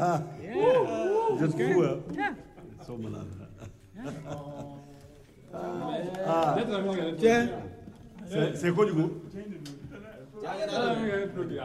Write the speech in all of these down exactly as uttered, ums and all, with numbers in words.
Yeah. Just cool. Yeah. So malade. Tiens, C'est c'est quoi du coup? Should we do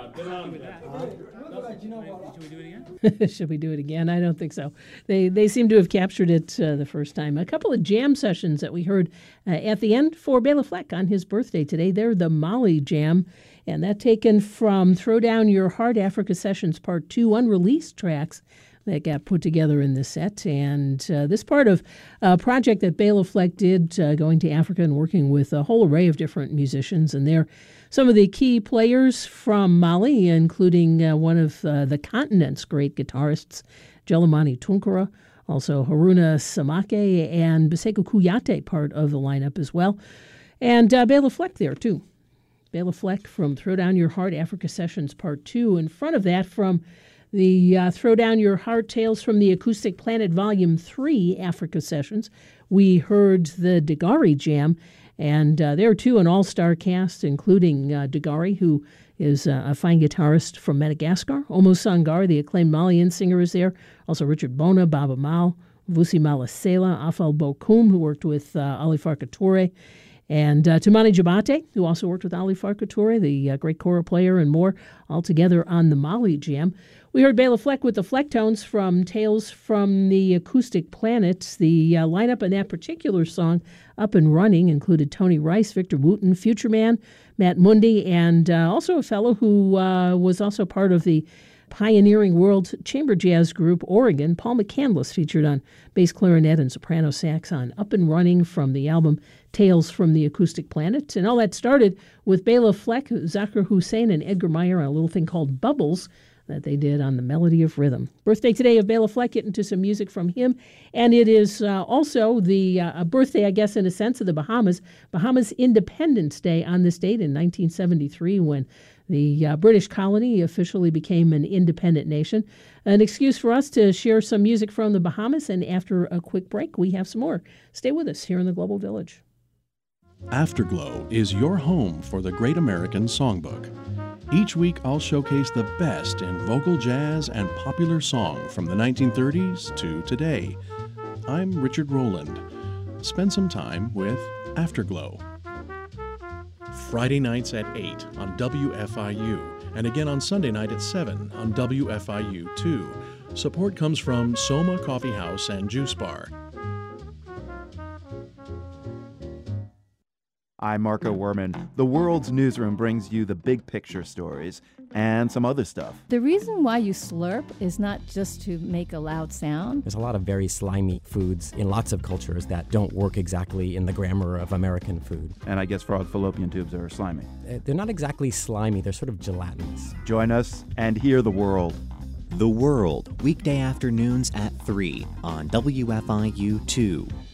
it again? Should we do it again? I don't think so. They they seem to have captured it uh, the first time. A couple of jam sessions that we heard uh, at the end for Bela Fleck on his birthday today. They're the Mali Jam, and that taken from Throw Down Your Heart Africa Sessions Part two, unreleased tracks that got put together in this set. And uh, this part of a project that Bela Fleck did, uh, going to Africa and working with a whole array of different musicians. And they're some of the key players from Mali, including uh, one of uh, the continent's great guitarists, Jelimani Tunkara, also Haruna Samake, and Biseko Kouyaté, part of the lineup as well. And uh, Bela Fleck there, too. Bela Fleck from Throw Down Your Heart Africa Sessions Part two. In front of that, from the uh, Throw Down Your Heart Tales from the Acoustic Planet Volume three Africa Sessions, we heard the Degari Jam. And uh, there, too, an all-star cast, including uh, Degari, who is uh, a fine guitarist from Madagascar. Omo Sangar, the acclaimed Malian singer, is there. Also Richard Bona, Baba Mal, Vusi Malasela, Afal Bokoum, who worked with uh, Ali Farka Touré, and uh, Toumani Jabate, who also worked with Ali Farka Touré, the uh, great kora player, and more, all together on the Mali Jam. We heard Bela Fleck with the Flecktones from Tales from the Acoustic Planet. The uh, lineup in that particular song, Up and Running, included Tony Rice, Victor Wooten, Future Man, Matt Mundy, and uh, also a fellow who uh, was also part of the pioneering world chamber jazz group Oregon, Paul McCandless, featured on bass clarinet and soprano sax on Up and Running from the album Tales from the Acoustic Planet. And all that started with Bela Fleck, Zakir Hussain, and Edgar Meyer on a little thing called Bubbles that they did on the Melody of Rhythm. Birthday today of Bela Fleck, get into some music from him. And it is uh, also the uh, a birthday, I guess, in a sense, of the Bahamas. Bahamas Independence Day on this date in nineteen seventy-three, when the uh, British colony officially became an independent nation. An excuse for us to share some music from the Bahamas, and after a quick break, we have some more. Stay with us here in the Global Village. Afterglow is your home for the Great American Songbook. Each week, I'll showcase the best in vocal jazz and popular song from the nineteen thirties to today. I'm Richard Rowland. Spend some time with Afterglow. Friday nights at eight on W F I U, and again on Sunday night at seven on W F I U two. Support comes from Soma Coffee House and Juice Bar. I'm Marco Werman. The World's Newsroom brings you the big picture stories and some other stuff. The reason why you slurp is not just to make a loud sound. There's a lot of very slimy foods in lots of cultures that don't work exactly in the grammar of American food. And I guess frog fallopian tubes are slimy. Uh, They're not exactly slimy, they're sort of gelatinous. Join us and hear the world. The World, weekday afternoons at three on W F I U two.